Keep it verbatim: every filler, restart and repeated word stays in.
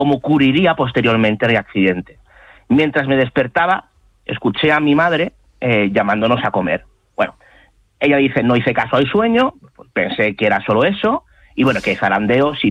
cómo ocurriría posteriormente el accidente. Mientras me despertaba, escuché a mi madre eh, llamándonos a comer. Bueno, ella dice, no hice caso al sueño, pensé que era solo eso, y bueno, que zarandeo, sí.